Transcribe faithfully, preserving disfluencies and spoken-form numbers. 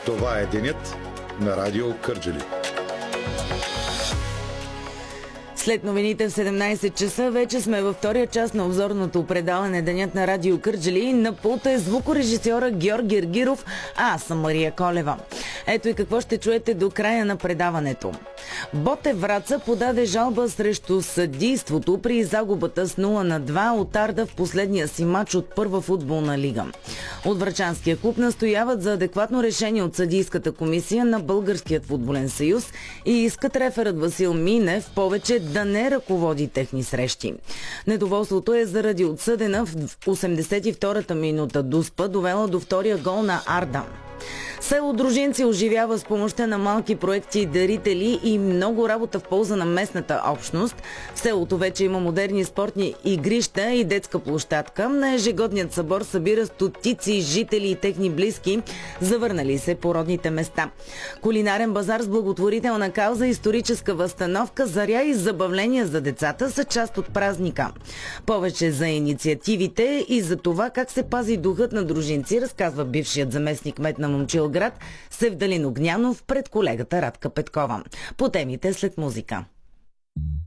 Това е денят на Радио Кърджали. След новините в седемнайсет часа вече сме във втория част на обзорното предаване Денят на Радио Кърджали. На пулта е звукорежисьора Георги Ергиров, а аз съм Мария Колева. Ето и какво ще чуете до края на предаването. Ботев Враца подаде жалба срещу съдийството при загубата с нула на два от Арда в последния си матч от първа футболна лига. От Врачанския клуб настояват за адекватно решение от съдийската комисия на Българският футболен съюз и искат реферът Васил Минев повече да не ръководи техни срещи. Недоволството е заради отсъдена в осемдесет и втората минута дуспа, довела до втория гол на Арда. Село Дружинци оживява с помощта на малки проекти и дарители и много работа в полза на местната общност. В селото вече има модерни спортни игрища и детска площадка. На ежегодният събор събира стотици жители и техни близки, завърнали се по родните места. Кулинарен базар с благотворителна кауза, историческа възстановка, заря и забавления за децата са част от празника. Повече за инициативите и за това как се пази духът на Дружинци разказва бившият заместник кмет на Момчилград Севдалин Огнянов пред колегата Радка Петкова. По темите след музика.